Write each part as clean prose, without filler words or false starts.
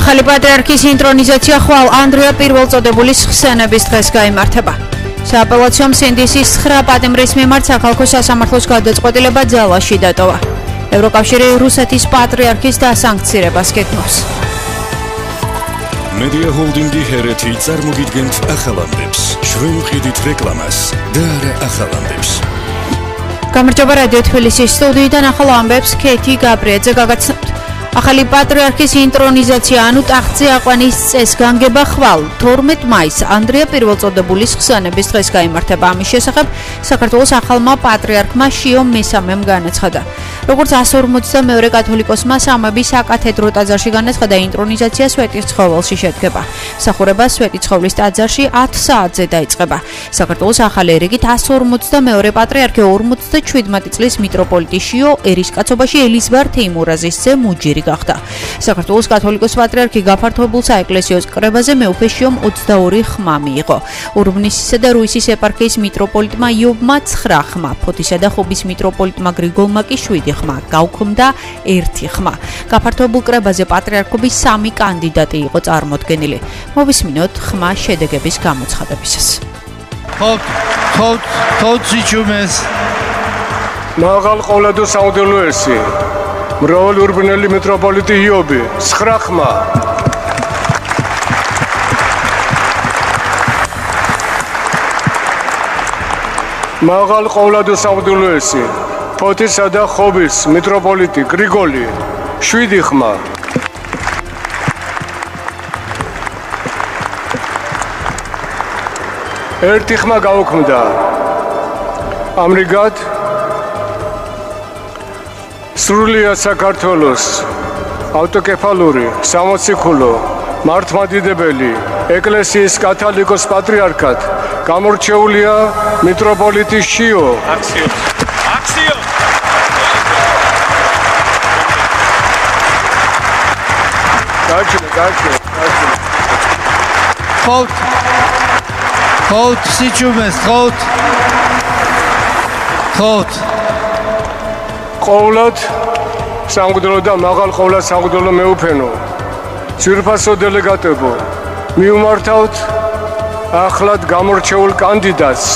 ახალი პატრიარქის ინტრონიზაცია ხვალ ანდრია პირველწოდებულის ხსენების დღეს გაიმართება. სააპელაციო სინდისის 9 პატიმრის მიმართ საქალაქო სასამართლოს გადაწყვეტილება ძალაში დატოვა. ევროკავშირი რუსეთის პატრიარქის დასანქცირებას გეგმავს. მედია ჰოლდინგი ჰერეთი წარმოგიდგენთ ახალ ამბებს. ჩვენ ვყიდით რეკლამას და არა ახალ ამბებს. გამარჯობა რადიო თბილისის სტუდიიდან ახალ ამბებს ქეთი გაბრიაძე გაგაცნობთ. ახალი პატრიარქის ინტრონიზაცია ანუ ტახტზე აყვანის წეს განგება ხვალ 12 მაისს ანდრია პირველწოდებულის ხსენების დღეს გაიმართება. ამის შესახებ საქართველოს ახალმა პატრიარქმა შიო მესამემ განაცხადა. როგორც 152 კათოლიკოსმა სამების საკათედრო ტაძარში განაცხადა, ინტრონიზაცია სვეტიცხოველში შედგება. მსახურება სვეტიცხოვლის ტაძარში 10 საათზე დაიწყება. საქართველოს ახალი ერიგით 152 პატრიარქი 57 წლის მიტროპოლიტი შიო ერისკაცობაში ელიზბარ თეიმურაზის ძე მუჯირი გახდა. საქართველოს კათოლიკოს პატრიარქი გაფართოებულ საეკლესიოს კრებაზე მეუფე შიომ 22 ხმა მიიღო. ურბნისისა და რუისის ეპარქიის მიტროპოლიტმა იობმა 9 ხმა, ფოთისა და ხობის მიტროპოლიტმა გრიგოლმა კი 7 ხმა, გავქმდა 1 ხმა. გაფართოებულ კრებაზე პატრიარქობის 3 კანდიდატი იყო წარმოდგენილი. მოვისმინოთ ხმა შედეგების გამოცხადებისას. თოციჩუმეს მაღალ ყოლადო საუდელო ესი მრავალი ურბნელი მიტროპოლიტი იობი 9 ხმა. მაღალ ყოლადო საუდელო ესი ფოთისა და ხობის მიტროპოლიტი გრიგოლი 7 ხმა. ერთი ხმა გაუქმდა. ამრიგად სრულია საქართველოს ავტოკეფალური სამოციქულო მართლმადიდებელი ეკლესიის კათოლიკოს პატრიარქად გამორჩეულია მიტროპოლიტი შიო. აქციო ხოთ სიჩუმეს ხოთ ყოვლად სამღვდელო და მაღალ ყოვლად სამღვდელო მეუფენო ძვირფასო დელეგატებო მიუმართავთ ახლად გამორჩეულ კანდიდატს.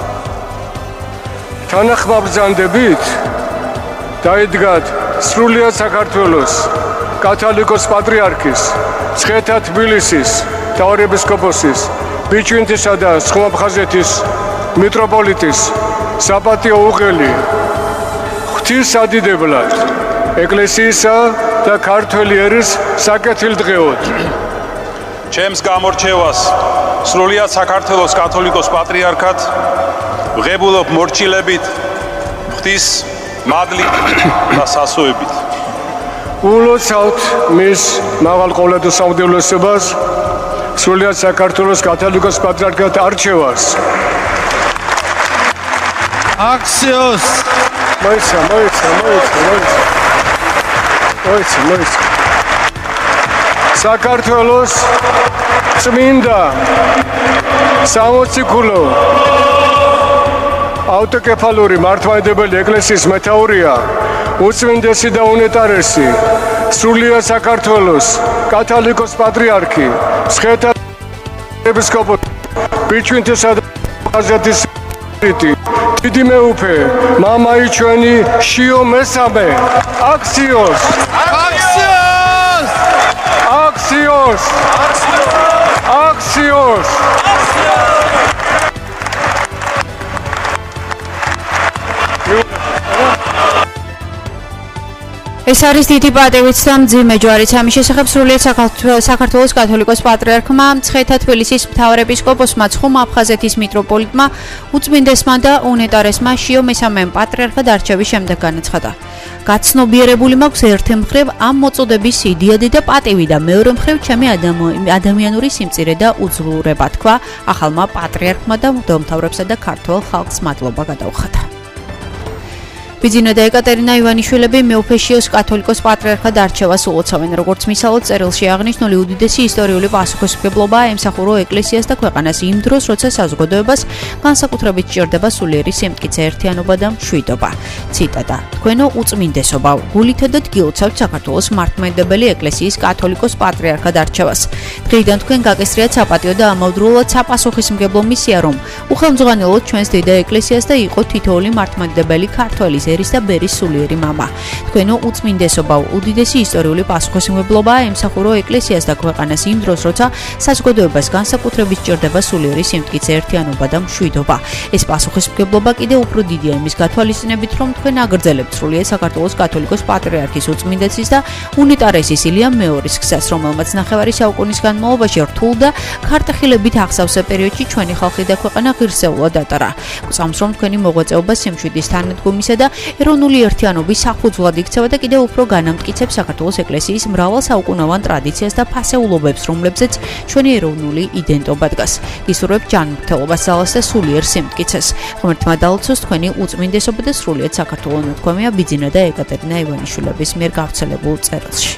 თანახმაბრძანდებით დაიდგათ სრულიად საქართველოს კათოლიკოს პატრიარქის მცხეთა თბილისის მთავარეპისკოპოსის ბიჩვინთისა და სხუმაფხაზეთის მიტროპოლიტის საპატიო უღელი ღვთისადიდებლად ეკლესიისა და ქართველი ერის საკეთილდღეოდ. ჩემს გამორჩევას სრულიად საქართველოს კათოლიკოს პატრიარქად ვღებულობ მორჩილებით, ღვთის მადლით და სასოებით. ულოცავთ მის მაღალ ყოლადო საუდელოსებას სრულიად საქართველოს კათოლიკოს პატრიარქად არჩევას. აქციოს მოიცა. საქართველოს წმინდა სამოციქულო ავტოკეფალური მართლმადიდებელი ეკლესიის მეთაურია უწმინდესი და უნეტარესი სრულიად საქართველოს კათოლიკოს პატრიარქი მცხეთა ეპისკოპოსი ბიჩვინთისა და ხაზეთის დიდი მეუფე მამაი ჩვენი შიო მესამე. აქციოს ეს არის დიდი პატივით და მძიმე ჯვარიც. ამის შესახებ სრულიად საქართველოს კათოლიკოს პატრიარქმა მცხეთა თბილისის მთავარეპისკოპოსმა ცხუმ-აფხაზეთის მიტროპოლიტმა უწმინდესმა და უნეტარესმა შიო მესამემ პატრიარქად არჩევის შემდეგ განაცხადა. გაცნობიერებული მაქვს ერთი მხრივ ამ მოწოდების იდიადი და პატივი და მეორე მხრივ ჩემი ადამიანური სიმწირე და უძლურება, თქვა ახალმა პატრიარქმა და მღვდელმთავრებსა და ქართველ ხალხს მადლობა გადაუხადა. ბიძინა და ეკატერინა ივანიშვილები მეუფეშიოს კათოლიკოს პატრიარქად არჩევას ულოცავენ. როგორც მისალოდ წერილში აღნიშნული უდიდესი ისტორიული პასუხისმგებლობაა ემსახურო ეკლესიას და ქვეყანას იმ დროს, როცა საზოგადოებას განსაკუთრებით სჭირდება სულიერი სიმტკიცე, ერთიანობა და მშვიდობა. ციტატა: თქვენო უწმინდესობავ, გულითა და დგილოცავთ საქართველოს მართლმადიდებელი ეკლესიის კათოლიკოს პატრიარქად არჩევას. დღეიდან თქვენ გაკისრიათ საპატიო და ამავდროულად საპასუხისმგებლო მისია, რომ უხელმძღვანელოთ ჩვენს დედა ეკლესიას და იყო თითოეული მართლმადიდებელი ქართველის ერის და ბერის სულიერი მამა. თქვენო უწმინდესობავ, უდიდესი ისტორიული პასუხისმგებლობაა ემსახურო ეკლესიას და ქვეყანას იმ დროს, როცა საზოგადოებას განსაკუთრებით სჭირდება სულიერი სიმტკიცე, ერთიანობა და მშვიდობა. ეს პასუხისმგებლობა კიდევ უფრო დიდია იმის გათვალისწინებით, რომ თქვენ აგრძელებთ სრულიად საქართველოს კათოლიკოს პატრიარქის უწმინდესის და უნიტარესის ილიამ მეორის გზას, რომელმაც ნახევარი საუკუნის განმავლობაში რთულ და ქარტეხილებით აღსავსე პერიოდში ჩვენი ხალხი და ქვეყანა ღირსეულად ატარა. გვწამს, რომ თქვენი მოღვაწეობა სიმშვიდის თანადგომისა და ეროვნული ერთიანობის საფუძვლად იქცევა და კიდევ უფრო განამტკიცებს საქართველოს ეკლესიის მრავალსაუკუნოვან ტრადიციას და ფასეულობებს, რომლებზეც ჩვენი ეროვნული იდენტობა დგას. გისურვებთ ჯანმრთელობას, ძალას და სულიერ სიმტკიცეს. ღმერთმა დაალოცოს თქვენი უწმინდესობა და სრულიად საქართველოს ნათქვამია ბიძინა და ეკატერინა ივანიშვილების მიერ გავრცელებულ წერილში.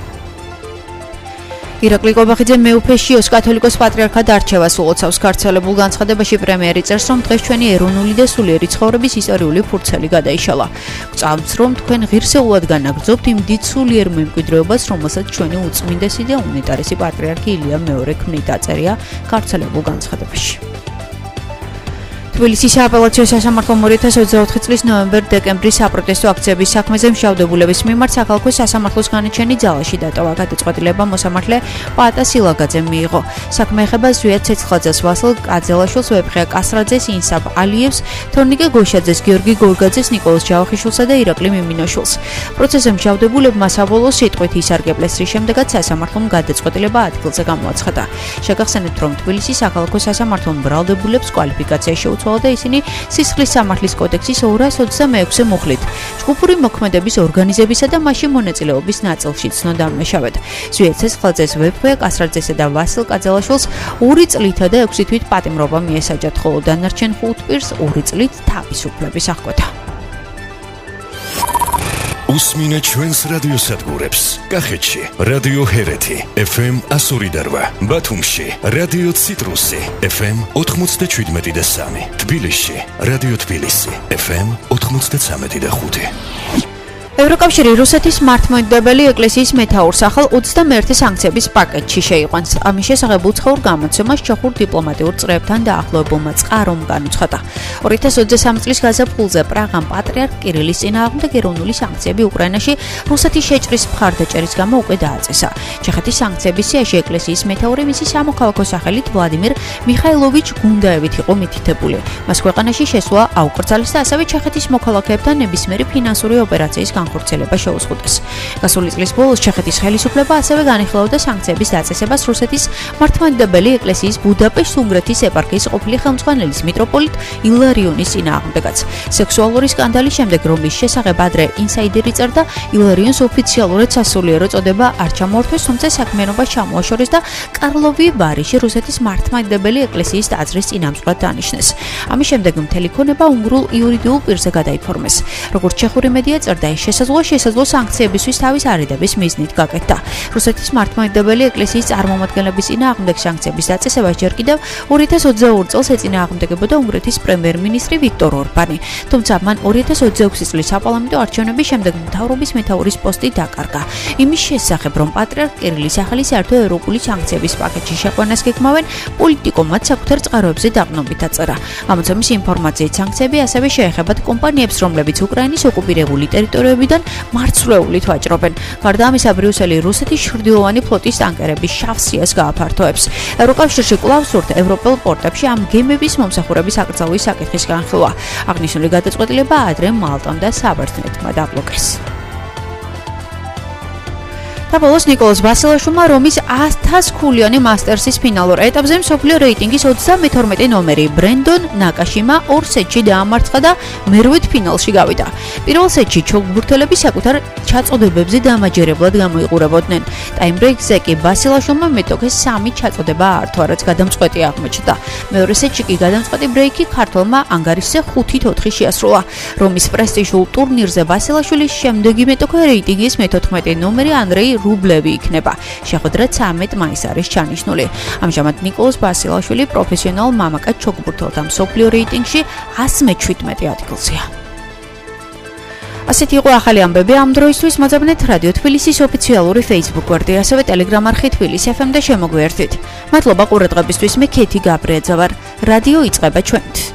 ირაკლი კობახიძე მეუფეშიოს კათოლიკოს პატრიარქად არჩევას ულოცავს. გავრცელებულ განცხადებაში პრემიერი წერს, რომ დღეს ჩვენი ეროვნული და სულიერი ცხოვრების ისტორიული ფურცელი გადაიშალა. გვწამს, რომ თქვენ ღირსეულად განაგრძობთ იმ დიდ სულიერ მემკვიდრეობას, რომელსაც ჩვენი უწმინდესი და უნიტარესი პატრიარქი ილიამ მეორე ქმნით, აწერია გავრცელებულ განცხადებაში. თბილისის სააპელაციო სასამართლომ 2024 წლის ნოემბერ-დეკემბრის საპროტესტო აქციების საქმეზე მშავდებულების მიმართ საქალაქო სასამართლოს განაჩენი ძალაში დატოვა. გადაწყვეტილება მოსამართლე პაატა სილაგაძემ მიიღო. საქმე ეხება ზვიად ცეცხლაძეს, ვასილ კაძელაშვილს, ვეფხია კასრაძეს, ინსაბ ალიევს, თორნიკე გოშაძეს, გიორგი გორგაძეს, ნიკოლოზ ჯავახიშვილსა და ირაკლი მიმინოშვილს. პროცესზე მშავდებულებმა საბოლოო სიტყვით ისარგებლეს, რის შემდეგაც სასამართლომ გადაწყვეტილება ადგილზე გამოაცხადა. შეგახსენებთ, რომ თბილისის საქალაქო სასამართლომ ბრალდებულებს კვალიფიკაცია შეუწყო და ისინი სისხლის სამართლის კოდექსის 226 მუხლით ჯგუფური მოქმედების ორგანიზებისა და მასში მონაწილეობის ნაწილში ცნო დამნაშავედ. ზვიად ცეცხლაძეს, ვეფხია კასრაძესა და ვასილ კაძელაშვილს 2 წლითა და 6 თვით პატიმრობა მიესაჯათ, ხოლო დანარჩენ 5 პირს 2 წლით თავისუფლების აღკვეთა. უსმინე ჩვენს რადიოსადგურებს. კახეთში რადიო ჰერეთი FM 102, ბათუმში რადიო ციტრუსი FM 97.3, თბილისში რადიო თბილისი FM 93.5. ევროკავშირი რუსეთის მართლმადიდებელი ეკლესიის მეთაურს ახალ 21 სანქციების პაკეტში შეიყვანს. ამის შესახებ უცხოურ გამოცემას ჩეხურ დიპლომატიურ წრეებთან დაახლოებულმა წყარომ განუცხადა. 2023 წლის გაზაფხულზე პრაღამ პატრიარქ კირილის წინააღმდეგ ეროვნული სანქციები უკრაინაში რუსეთის შეჭრის მხარდაჭერის გამო უკვე დააწესა. ჩეხეთის სანქციების სიაში ეკლესიის მეთაური მისი სამოქალაქო სახელით ვლადიმირ მიხაილოვიჩ გუნდაევით იყო მითითებული. მას ქვეყანაში შესვლა აუკრძალეს და ასევე ჩეხეთის მოქალაქეებთან ნებისმიერი ფინანსური ოპერაციის განხორციელება შეუზღუდეს. გასული წლის ბოლოს ჩეხეთის ხელისუფლება ასევე განიხილავდა სანქციების დაწესებას რუსეთის მართლმადიდებელი ეკლესიის ბუდაპეშტ-უნგრეთის ეპარქიის ყოფილი ხელმძღვანელის მიტროპოლიტ ილარიონის წინააღმდეგაც. სექსუალური სკანდალის შემდეგ, რომლის შესახებ ადრე ინსაიდერი წერდა, ილარიონს ოფიციალურად სასულიერო წოდება არ ჩამოართვეს, თუმცა საქმიანობა ჩამოაშორეს და კარლოვი ვარიში რუსეთის მართლმადიდებელი ეკლესიის ტაძრის წინამძღვრად დანიშნეს. ამის შემდეგ მთელი ქონება უნგრულ იურიდიულ პირზე გადაიფორმეს. როგორც ჩეხური მედია წერდა, შესაძლო სანქციებისთვის თავის არიდების მიზნით გაკეთდა. რუსეთის მართლმადიდებელი ეკლესიის წარმომადგენლების წინააღმდეგ სანქციების დაწესებას ჯერ კიდევ 2022 წელს ეწინააღმდეგებოდა უნგრეთის პრემიერ-მინისტრი ვიქტორ ორბანი. თუმცა მან 2026 წლის საპარლამენტო არჩევნების შემდეგ მთავრობის მეთაურის პოსტი დაკარგა. იმის შესახებ, რომ პატრიარქ კირილის სახელი საერთო ევროპული სანქციების პაკეტში შეყვანას გეგმავენ, პოლიტიკომად საკუთარ წყაროებზე დაყრდნობით აწერა. ამოცემის ინფორმაციით, სანქციები ასევე შეეხებათ კომპანიებს, რომლებიც უკრაინის ოკუპირებული ტერიტორიებიდან მარცვლეულით ვაჭრობენ. გარდა ამისა, ბრიუსელი რუსეთის ჩრდილოვანი ფლოტის ტანკერების შავსიას გააფართოებს. ევროკავშირში კვლავ სურთ ევროპელ პორტებში ამ გემების მომსახურების აკრძალვის საკითხის განხილვა. აღნიშნული გადაწყვეტილება ადრე მალტამ და საბერძნეთმა დაბლოკეს. და ბოლოს ნიკოლოზ ბასილაშვილმა რომის 1000 ქულიანი მასტერსის ფინალურ ეტაპზე მსოფლიო რეიტინგის 32 ნომერი ბრენდონ ნაკაშიმა 2 სეტში დაამარცხა და მერვედ ფინალში გავიდა. პირველ სეტში ჩოგბურთელები საკუთარ ჩაწოდებებზე დამაჯერებლად გამოიყურებოდნენ. ტაიმბრეიკზე კი ბასილაშვილმა მეტოქეს 3 ჩაწოდება აართვა, რაც გადამწყვეტი აღმოჩნდა. მეორე სეტში კი გადამწყვეტი ბრეიკი ქართველმა ანგარიშზე 5-4 შეასრულა. რომის პრესტიჟულ ტურნირზე ბასილაშვილის შემდეგი მეტოქე რეიტინგის მე-14 ნომერი ანდრეი რუბლევი იქნება. შეხვედრა 13 მაისს არის ჩანიშნული. ამჟამად ნიკოლოზ ბასილაშვილი პროფესიონალ მამაკაც ჩოგბურთელთა მსოფლიო რეიტინგში 117 ადგილზეა. ასეთი იყო ახალი ამბები ამ დროისთვის. მოძებნეთ რადიო თბილისის ოფიციალური Facebook გვერდი, ასევე Telegram არხი თბილისი FM და შემოგვიერთდით. მადლობა ყურადღებისთვის. მე ქეთი გაბრიაძე ვარ. რადიო იწყება ჩვენით.